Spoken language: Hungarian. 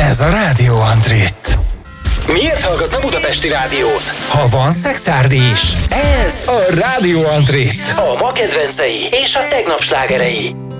Ez a Rádió Antrit. Miért hallgatna Budapesti Rádiót? Ha van szexárdi is. Ez a Rádió Antrit. A ma kedvencei és a tegnap slágerei.